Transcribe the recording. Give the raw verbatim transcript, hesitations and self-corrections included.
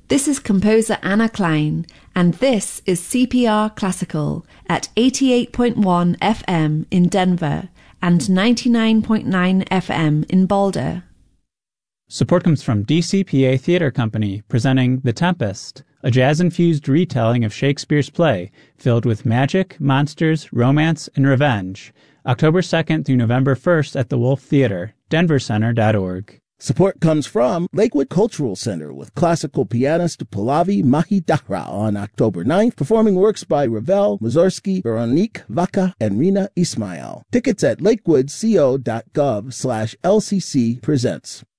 This is composer Anna Klein, and this is C P R Classical at eighty-eight point one F M in Denver and ninety-nine point nine F M in Boulder. Support comes from D C P A Theatre Company, presenting The Tempest, a jazz-infused retelling of Shakespeare's play filled with magic, monsters, romance, and revenge. October second through November first at the Wolf Theatre, denver center dot org. Support comes from Lakewood Cultural Center with classical pianist Pallavi Mahidara on October ninth, performing works by Ravel, Mussorgsky, Veronique Vaca, and Rina Ismail. Tickets at lakewoodco.gov slash LCC presents.